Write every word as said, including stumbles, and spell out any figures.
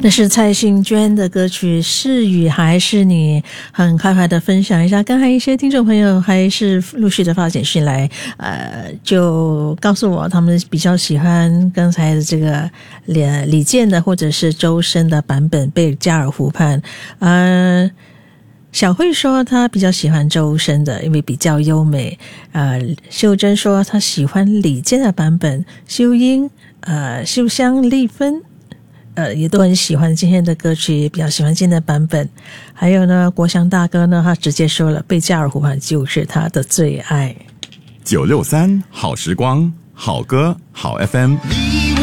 那是蔡幸娟的歌曲《是雨还是你》，很快快的分享一下。刚才一些听众朋友还是陆续的发简讯来，呃，就告诉我他们比较喜欢刚才的这个李李健的或者是周深的版本《贝加尔湖畔》。呃，小慧说她比较喜欢周深的，因为比较优美。呃，秀珍说她喜欢李健的版本，秀英、呃，秀香、丽芬。呃，也都很喜欢今天的歌曲，也比较喜欢今天的版本。还有呢，国祥大哥呢，他直接说了，贝加尔湖畔就是他的最爱。 九六三好时光，好歌好 F M。